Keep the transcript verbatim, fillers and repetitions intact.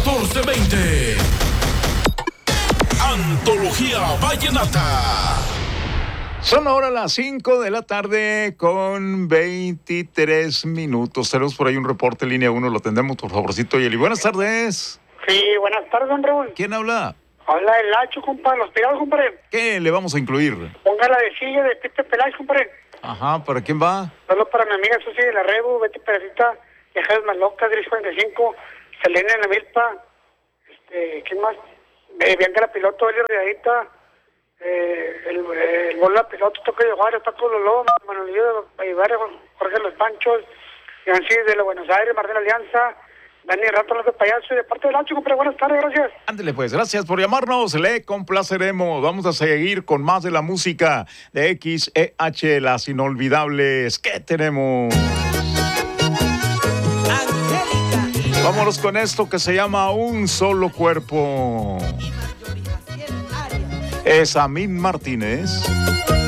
catorce veinte. Antología Vallenata. Son ahora las cinco de la tarde con veintitrés minutos. Tenemos por ahí un reporte línea uno, lo tendremos por favorcito. Yeli, buenas tardes. Sí, buenas tardes, don Raúl. ¿Quién habla? Habla el Lacho, compadre, los pirados, compadre. ¿Qué le vamos a incluir? Ponga la de Sigue de Pepe Peláez, compadre. Ajá, ¿para quién va? Solo para mi amiga Susi de la Rebu, Betty Perecita, Viajeras Más Locas, Gris cuarenta y cinco, Selena en la Milpa, este, ¿quién más? Eh, Bianca la Piloto, Eli Riadita, eh, el, eh, el Bola Piloto, Toque de Juárez, Paco Lolo, Manuelillo de Ibarra, Jorge Los Panchos, Yancy de la Buenos Aires, Martín Alianza, Dani Rato, los de Payaso, y de parte del Lacho, compadre, buenas tardes, gracias. Ándele pues, gracias por llamarnos, le complaceremos. Vamos a seguir con más de la música de X E H, las inolvidables que tenemos. Angélica. Vámonos con esto que se llama Un Solo Cuerpo. Es Amín Martínez.